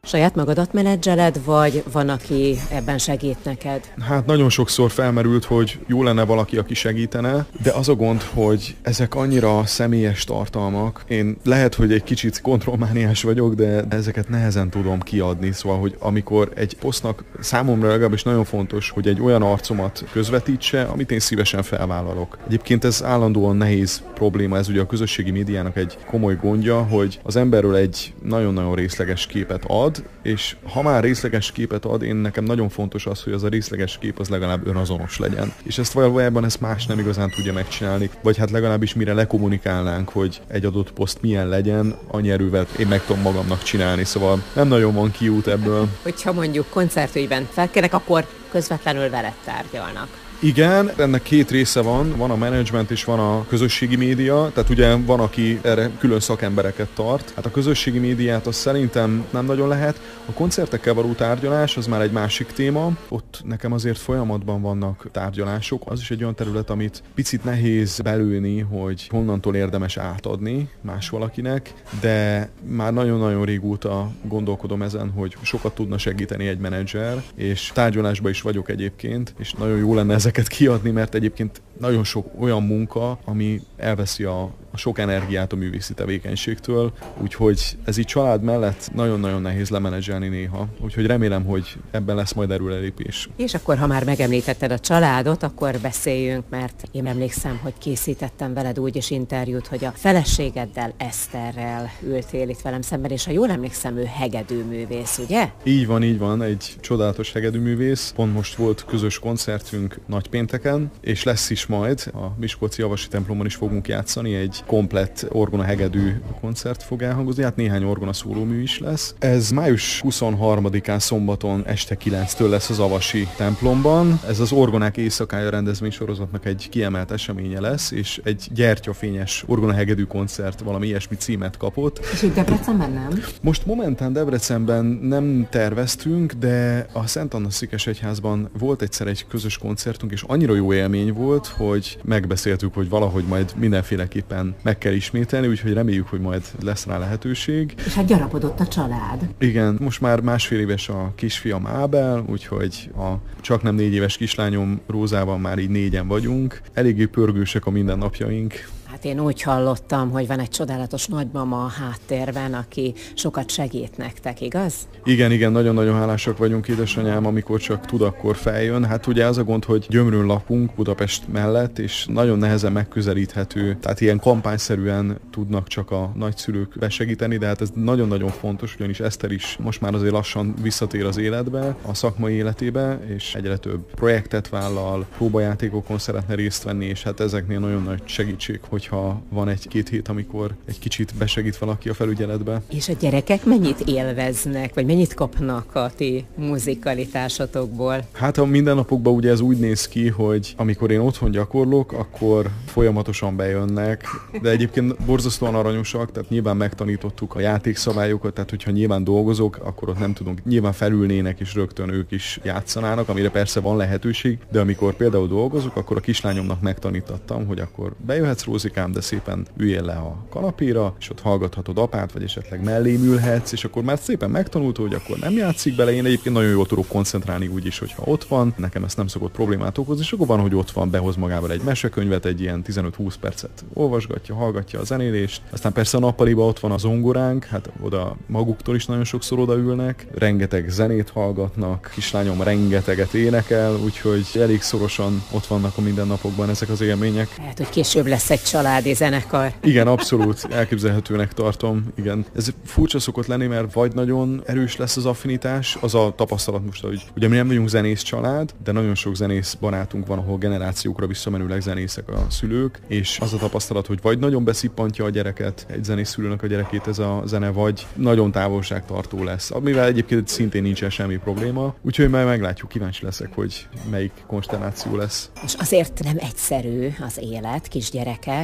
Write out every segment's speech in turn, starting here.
saját magadat menedzseled, vagy van, aki ebben segít neked? Hát nagyon sokszor felmerült, hogy jó lenne valaki, aki segítene, de az a gond, hogy ezek annyira személyes tartalmak. Én lehet, hogy egy kicsit kontrollmániás vagyok, de ezeket nehezen tudom kiadni. Szóval, hogy amikor egy posztnak számomra legalábbis nagyon fontos, hogy egy olyan arcomat közvetítse, amit én szívesen felvállalok. Egyébként ez állandóan nehéz probléma, ez ugye a közösségi médiának egy komoly gondja, hogy az emberről egy nagyon-nagyon részleges képet ad, és ha már részleges képet ad, nekem nagyon fontos az, hogy az a részleges kép az legalább önazonos legyen. És ezt valójában más nem igazán tudja megcsinálni, vagy hát legalábbis mire lekommunikálnánk, hogy egy adott poszt milyen legyen, annyi erővel én meg tudom magamnak csinálni, szóval nem nagyon van kiút ebből. Hogyha mondjuk koncertügyben felkérnek, akkor közvetlenül veled tárgyalnak. Igen, ennek két része van a menedzsment és van a közösségi média, tehát ugye van, aki erre külön szakembereket tart. Hát a közösségi médiát az szerintem nem nagyon lehet. A koncertekkel való tárgyalás az már egy másik téma. Ott nekem azért folyamatban vannak tárgyalások. Az is egy olyan terület, amit picit nehéz belőni, hogy honnantól érdemes átadni más valakinek, de már nagyon-nagyon régóta gondolkodom ezen, hogy sokat tudna segíteni egy menedzser, és tárgyalásban is vagyok egyébként, és nagyon jó lenne ezeket kiadni, mert egyébként nagyon sok olyan munka, ami elveszi a sok energiát a művészi tevékenységtől, úgyhogy ez így család mellett nagyon-nagyon nehéz lemenedzselni néha, úgyhogy remélem, hogy ebben lesz majd erőrelépés. És akkor, ha már megemlítetted a családot, akkor beszéljünk, mert én emlékszem, hogy készítettem veled úgy is interjút, hogy a feleségeddel, Eszterrel ültél itt velem szemben, és ha jól emlékszem, ő hegedűművész, ugye? Így van, egy csodálatos hegedűművész. Pont most volt közös koncertünk nagypénteken, és lesz is majd, a Miskolci Javasi templomon is fogunk játszani, egy komplett orgona-hegedű koncert fog elhangozni, hát néhány orgona szólómű is lesz. Ez május 23-án szombaton este 9-től lesz az Avasi templomban. Ez az Orgonák éjszakája rendezvénysorozatnak egy kiemelt eseménye lesz, és egy gyertyafényes orgona-hegedű koncert, valami ilyesmi címet kapott. És itt Debrecenben nem? Most momentán Debrecenben nem terveztünk, de a Szent Anna Székesegyházban volt egyszer egy közös koncertunk, és annyira jó élmény volt, hogy megbeszéltük, hogy valahogy majd mindenféleképpen meg kell ismételni, úgyhogy reméljük, hogy majd lesz rá lehetőség. És hát gyarapodott a család. Igen, most már 1,5 éves a kisfiam Ábel, úgyhogy a csaknem 4 éves kislányom Rózával már így 4-en vagyunk. Eléggé pörgősek a mindennapjaink. Hát én úgy hallottam, hogy van egy csodálatos nagymama a háttérben, aki sokat segít nektek, igaz? Igen, nagyon-nagyon hálásak vagyunk, édesanyám, amikor csak tud, akkor feljön. Hát ugye az a gond, hogy Gyömrön lakunk Budapest mellett, és nagyon nehezen megközelíthető, tehát ilyen kampányszerűen tudnak csak a nagyszülők besegíteni, de hát ez nagyon-nagyon fontos, ugyanis Eszter is most már azért lassan visszatér az életbe, a szakmai életébe, és egyre több projektet vállal, próbajátékokon szeretne részt venni, és hát ezeknél nagyon nagy segítség, hogyha van 1-2 hét, amikor egy kicsit besegít valaki a felügyeletbe. És a gyerekek mennyit élveznek, vagy mennyit kapnak a ti muzikalitásotokból? Hát a mindennapokban ugye ez úgy néz ki, hogy amikor én otthon gyakorlok, akkor folyamatosan bejönnek, de egyébként borzasztóan aranyosak, tehát nyilván megtanítottuk a játékszabályokat, tehát hogyha nyilván dolgozok, akkor ott nem tudunk, nyilván felülnének és rögtön ők is játszanának, amire persze van lehetőség, de amikor például dolgozok, akkor a kislányomnak megtanítattam, hogy akkor bejöhetsz, Rózikám, de szépen üljél le a kanapéra, és ott hallgathatod apát, vagy esetleg mellém ülhetsz, és akkor már szépen megtanult, hogy akkor nem játszik bele. Én egyébként nagyon jól tudok koncentrálni úgy is, hogyha ott van. Nekem ezt nem szokott problémát okozni, és akkor van, hogy ott van, behoz magával egy mesekönyvet, egy ilyen 15-20 percet olvasgatja, hallgatja a zenélést. Aztán persze a nappaliba ott van az zongoránk, hát oda maguktól is nagyon sokszor odaülnek, rengeteg zenét hallgatnak, kislányom rengeteget énekel, úgyhogy elég szorosan ott vannak a mindennapokban ezek az élmények. Lehet, hogy később lesz egy családi zenekar. Igen, abszolút elképzelhetőnek tartom, igen. Ez furcsa szokott lenni, mert vagy nagyon erős lesz az affinitás, az a tapasztalat most, hogy ugye mi nem vagyunk zenész család, de nagyon sok zenész barátunk van, ahol generációkra visszamenőleg zenészek a szülők, és az a tapasztalat, hogy vagy nagyon beszippantja a gyereket, egy zenész szülőnek a gyerekét ez a zene, vagy nagyon távolságtartó lesz, amivel egyébként szintén nincsen semmi probléma, úgyhogy majd meglátjuk, kíváncsi leszek, hogy melyik konstelláció lesz. És azért nem egyszerű az élet, kisgyerekek,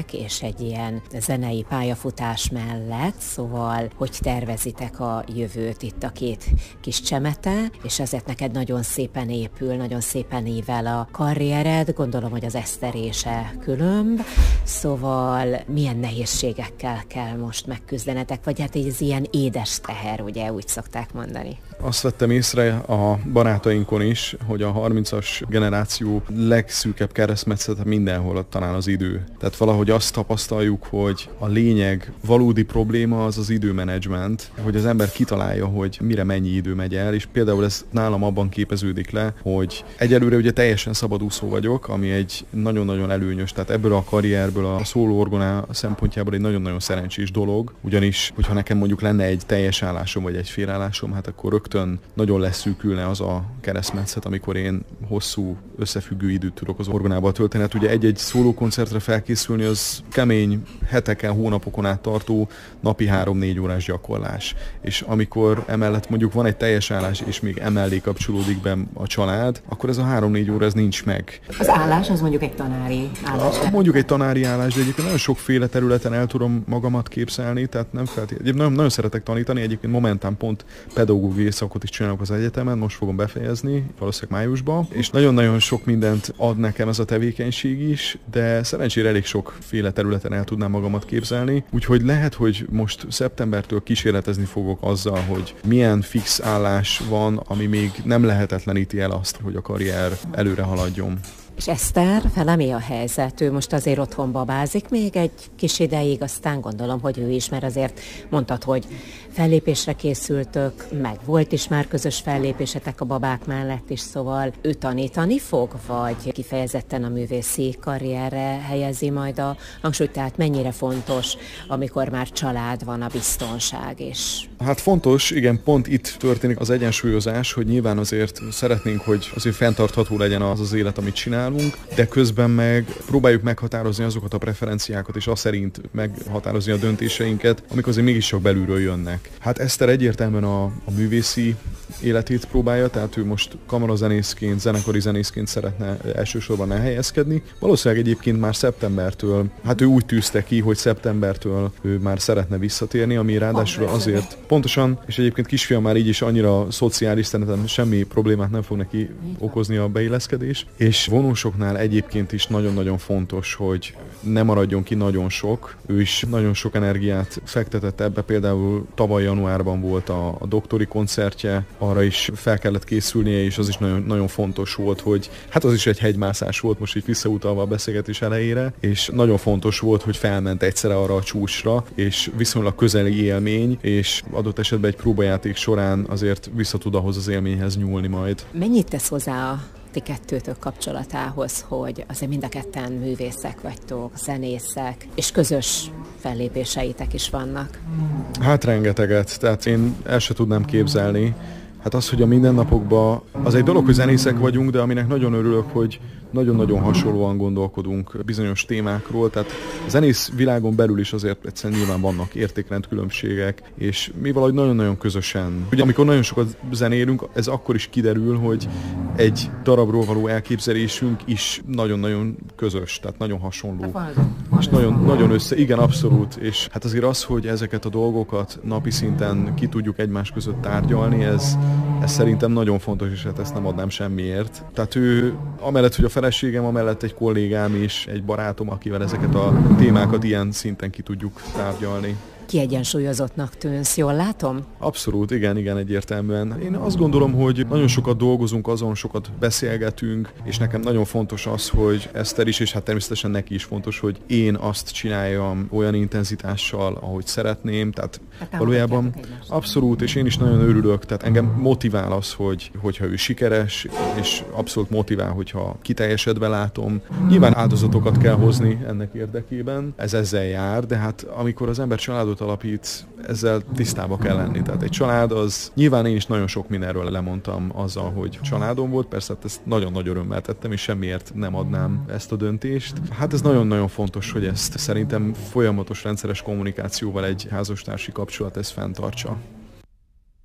gyerekek, és egy ilyen zenei pályafutás mellett, szóval hogy tervezitek a jövőt itt a két kis csemete, és ezért neked nagyon szépen épül, nagyon szépen ível a karriered, gondolom, hogy az eszterése különb, szóval milyen nehézségekkel kell most megküzdenetek, vagy hát ez ilyen édes teher, ugye úgy szokták mondani. Azt vettem észre a barátainkon is, hogy a 30-as generáció legszűkebb keresztmetszete mindenhol talán az idő. Tehát valahogy azt tapasztaljuk, hogy a lényeg, valódi probléma az az időmenedzsment, hogy az ember kitalálja, hogy mire mennyi idő megy el, és például ez nálam abban képeződik le, hogy egyelőre ugye teljesen szabadúszó vagyok, ami egy nagyon-nagyon előnyös, tehát ebből a karrierből a szólóorgona szempontjából egy nagyon-nagyon szerencsés dolog, ugyanis, hogyha nekem mondjuk lenne egy teljes állásom vagy egy félállásom, hát akkor rögtön nagyon leszűkülne az a keresztmetszet, amikor én hosszú összefüggő időt tudok az orgonával tölteni. Hát ugye egy-egy szólókoncertre felkészülni az kemény heteken, hónapokon át tartó napi 3-4 órás gyakorlás. És amikor emellett mondjuk van egy teljes állás, és még emellé kapcsolódik be a család, akkor ez a 3-4 óra ez nincs meg. Az állás az mondjuk egy tanári állás. Mondjuk egy tanári állás, de egyébként nagyon sokféle területen el tudom magamat képzelni, tehát nem feltétlenül. Nagyon szeretek tanítani, egyébként momentán pont pedagógiai szakot is csinálok az egyetemen, most fogom befejezni, valószínűleg májusban, és nagyon-nagyon sok mindent ad nekem ez a tevékenység is, de szerencsére elég sokféle területen el tudnám magamat képzelni, úgyhogy lehet, hogy most szeptembertől kísérletezni fogok azzal, hogy milyen fix állás van, ami még nem lehetetleníti el azt, hogy a karrier előre haladjon. És Eszter, vele mi a helyzet? Ő most azért otthon babázik még egy kis ideig, aztán gondolom, hogy ő is, mert azért mondtad, hogy fellépésre készültök, meg volt is már közös fellépésetek a babák mellett is, szóval ő tanítani fog, vagy kifejezetten a művészi karrierre helyezi majd a hangsúlyt, tehát mennyire fontos, amikor már család van, a biztonság is? Hát fontos, igen, pont itt történik az egyensúlyozás, hogy nyilván azért szeretnénk, hogy azért fenntartható legyen az az élet, amit csinálunk, de közben meg próbáljuk meghatározni azokat a preferenciákat, és azt szerint meghatározni a döntéseinket, amik azért mégiscsak belülről jönnek. Hát Eszter egyértelműen a művészi életét próbálja, tehát ő most kamarazenészként, zenekari zenészként szeretne elsősorban elhelyezkedni. Valószínűleg egyébként már szeptembertől, hát ő úgy tűzte ki, hogy szeptembertől ő már szeretne visszatérni, ami ráadásul azért pontosan, és egyébként kisfiam már így is annyira szociális, szerintem semmi problémát nem fog neki okozni a beilleszkedés, és vonósoknál egyébként is nagyon-nagyon fontos, hogy ne maradjon ki nagyon sok. Ő is nagyon sok energiát fektetett ebbe, például tavaly januárban volt a doktori koncertje, arra is fel kellett készülnie, és az is nagyon, nagyon fontos volt, hogy hát az is egy hegymászás volt, most így visszautalva a beszélgetés elejére, és nagyon fontos volt, hogy felment egyszerre arra a csúcsra, és viszonylag közeli élmény, és adott esetben egy próbajáték során azért vissza tud ahhoz az élményhez nyúlni majd. Mennyit tesz hozzá a ti kettőtök kapcsolatához, hogy azért mind a ketten művészek vagytok, zenészek, és közös fellépéseitek is vannak? Hát rengeteget, tehát én el se tudnám képzelni. Hát az, hogy a mindennapokban, az egy dolog, hogy zenészek vagyunk, de aminek nagyon örülök, hogy nagyon-nagyon hasonlóan gondolkodunk bizonyos témákról, tehát a zenész világon belül is azért egyszerűen nyilván vannak értékrendkülönbségek, és mi valahogy nagyon-nagyon közösen. Ugye amikor nagyon sokat zenélünk, ez akkor is kiderül, hogy egy darabról való elképzelésünk is nagyon-nagyon közös, tehát nagyon hasonló. És nagyon össze, igen, abszolút, és hát azért az, hogy ezeket a dolgokat napi szinten ki tudjuk egymás között tárgyalni, ez szerintem nagyon fontos, és hát ezt nem adnám semmiért. Tehát ő, amellett, hogy a feleségem, amellett egy kollégám is, egy barátom, akivel ezeket a témákat ilyen szinten ki tudjuk tárgyalni. Kiegyensúlyozottnak tűnsz, jól látom? Abszolút, igen, egyértelműen. Én azt gondolom, hogy nagyon sokat dolgozunk azon, sokat beszélgetünk, és nekem nagyon fontos az, hogy Eszter is, és hát természetesen neki is fontos, hogy én azt csináljam olyan intenzitással, ahogy szeretném, tehát valójában abszolút, és én is nagyon örülök, tehát engem motivál az, hogyha ő sikeres, és abszolút motivál, hogyha kiteljesedve látom. Nyilván áldozatokat kell hozni ennek érdekében, ez ezzel jár, de hát amikor az ember családot alapít, ezzel tisztába kell lenni. Tehát egy család az, nyilván én is nagyon sok mindenről lemondtam azzal, hogy családom volt, persze hát ezt nagyon nagy örömmel tettem, és semmiért nem adnám ezt a döntést. Hát ez nagyon-nagyon fontos, hogy ezt szerintem folyamatos rendszeres kommunikációval egy házastársi kapcsolat ezt fenntartsa.